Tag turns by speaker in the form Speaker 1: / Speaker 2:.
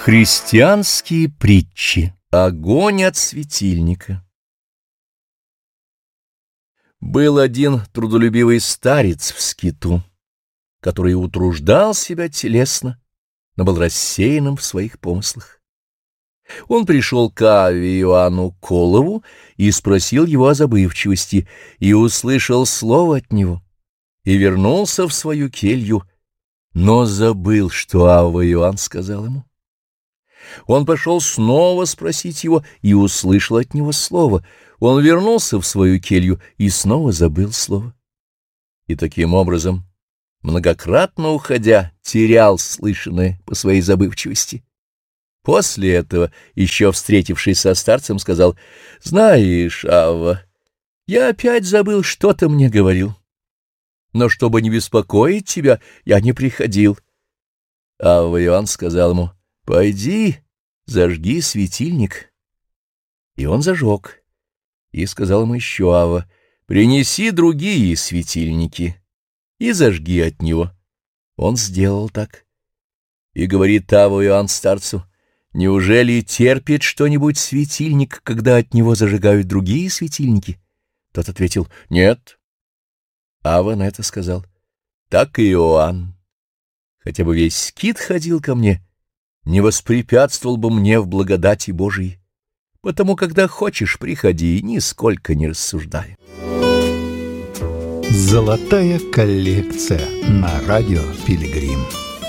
Speaker 1: Христианские притчи. Огонь от светильника. Был один трудолюбивый старец в скиту, который утруждал себя телесно, но был рассеянным в своих помыслах. Он пришел к Аве Иоанну Колову и спросил его о забывчивости, и услышал слово от него, и вернулся в свою келью, но забыл, что Авва Иоанн сказал ему. Он пошел снова спросить его и услышал от него слово. Он вернулся в свою келью и снова забыл слово. И таким образом, многократно уходя, терял слышанное по своей забывчивости. После этого, еще встретившись со старцем, сказал: «Знаешь, Авва, я опять забыл, что ты мне говорил. Но чтобы не беспокоить тебя, я не приходил». Авва Иоанн сказал ему: «Пойди, зажги светильник». И он зажег. И сказал ему еще Авва: «Принеси другие светильники и зажги от него». Он сделал так. И говорит Авва Иоанн старцу: «Неужели терпит что-нибудь светильник, когда от него зажигают другие светильники?» Тот ответил: «Нет». Авва на это сказал: «Так и Иоанн, хотя бы весь скит ходил ко мне, не воспрепятствовал бы мне в благодати Божией. Потому, когда хочешь, приходи, нисколько не рассуждая».
Speaker 2: Золотая коллекция на радио Пилигрим.